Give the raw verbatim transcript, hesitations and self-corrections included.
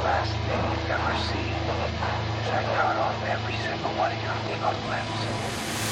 last thing you ever see as I cut off every single one of your little limbs.